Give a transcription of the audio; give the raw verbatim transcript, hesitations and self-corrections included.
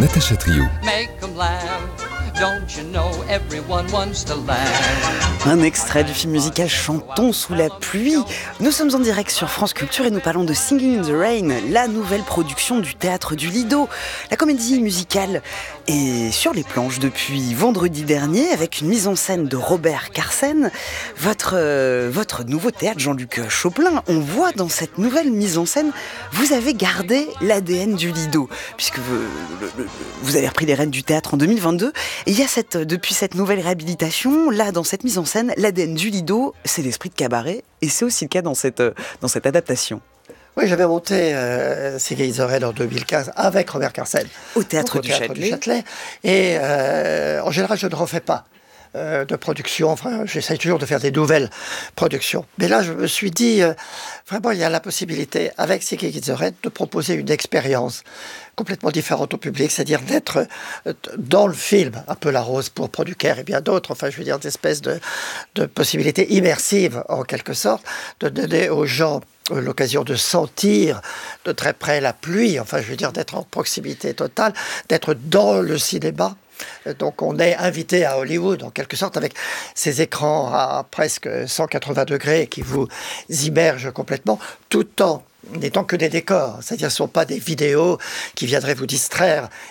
Natacha Trio. Make 'em laugh. Don't you know everyone wants to laugh? Un extrait du film musical Chantons sous la pluie. Nous sommes en direct sur France Culture et nous parlons de Singing in the Rain, la nouvelle production du Théâtre du Lido. La comédie musicale est sur les planches depuis vendredi dernier avec une mise en scène de Robert Carsen. Votre, euh, votre nouveau théâtre, Jean-Luc Choplin, on voit dans cette nouvelle mise en scène, vous avez gardé l'A D N du Lido, puisque vous, le, le, vous avez repris les rênes du théâtre en deux mille vingt-deux. Et il y a cette, depuis cette nouvelle réhabilitation, là, dans cette mise en scène, l'A D N du Lido, c'est l'esprit de cabaret, et c'est aussi le cas dans cette, dans cette adaptation. Oui, j'avais monté euh, Singing in the Rain en deux mille quinze avec Robert Carsen. Au Théâtre, au du, théâtre Châtelet. du Châtelet. Et euh, en général, je ne refais pas euh, de production. Enfin, j'essaye toujours de faire des nouvelles productions. Mais là, je me suis dit, euh, vraiment, il y a la possibilité, avec Singing in the Rain, de proposer une expérience complètement différente au public, c'est-à-dire d'être dans le film, un peu La Rose pour Producteur et bien d'autres, enfin je veux dire d'espèces de, de possibilités immersives en quelque sorte, de donner aux gens l'occasion de sentir de très près la pluie, enfin je veux dire d'être en proximité totale, d'être dans le cinéma. Donc on est invité à Hollywood en quelque sorte avec ces écrans à presque cent quatre-vingts degrés qui vous immergent complètement tout en n'étant que des décors, c'est-à-dire ce ne sont pas des vidéos qui viendraient vous distraire